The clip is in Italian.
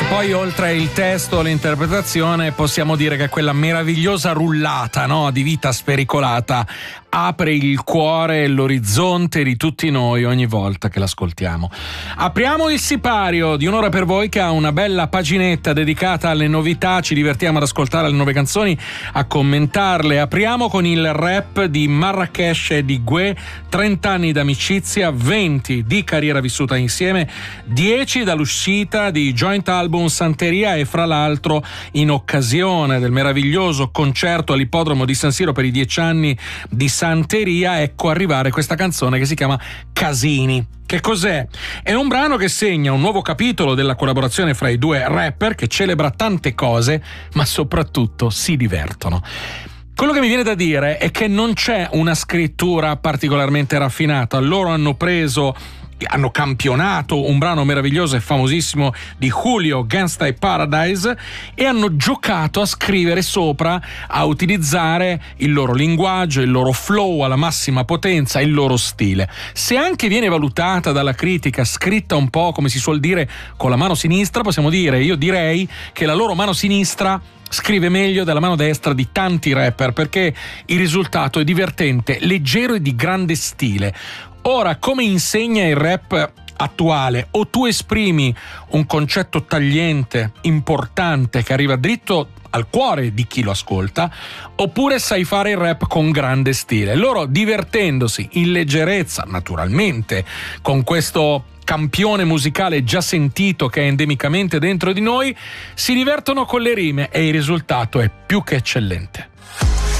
poi oltre il testo, l'interpretazione, possiamo dire che quella meravigliosa rullata, no, di Vita Spericolata apre il cuore e l'orizzonte di tutti noi ogni volta che l'ascoltiamo. Apriamo il sipario di Un'ora per voi, che ha una bella paginetta dedicata alle novità. Ci divertiamo ad ascoltare le nuove canzoni, a commentarle. Apriamo con il rap di Marrakesh e di Gue, 30 anni d'amicizia, 20 di carriera vissuta insieme, 10 dall'uscita di joint album Santeria, e fra l'altro in occasione del meraviglioso concerto all'ippodromo di San Siro per i 10 anni di Santeria, ecco arrivare questa canzone che si chiama Casini. Che cos'è? È un brano che segna un nuovo capitolo della collaborazione fra i due rapper, che celebra tante cose, ma soprattutto si divertono. Quello che mi viene da dire è che non c'è una scrittura particolarmente raffinata. Loro hanno campionato un brano meraviglioso e famosissimo di Julio, Gangsta e Paradise, e hanno giocato a scrivere sopra, a utilizzare il loro linguaggio, il loro flow alla massima potenza, il loro stile. Se anche viene valutata dalla critica, scritta un po' come si suol dire con la mano sinistra, io direi che la loro mano sinistra scrive meglio della mano destra di tanti rapper, perché il risultato è divertente, leggero e di grande stile. Ora, come insegna il rap attuale, o tu esprimi un concetto tagliente, importante, che arriva dritto al cuore di chi lo ascolta, oppure sai fare il rap con grande stile. Loro, divertendosi in leggerezza, naturalmente, con questo campione musicale già sentito che è endemicamente dentro di noi, si divertono con le rime e il risultato è più che eccellente.